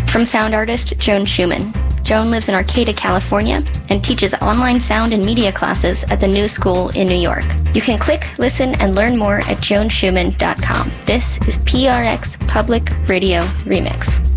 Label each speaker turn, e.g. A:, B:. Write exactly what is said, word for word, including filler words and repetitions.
A: From sound artist Joan Schumann. Joan lives in Arcata, California, and teaches online sound and media classes at the New School in New York. You can click, listen, and learn more at joan schumann dot com. This is P R X Public Radio Remix.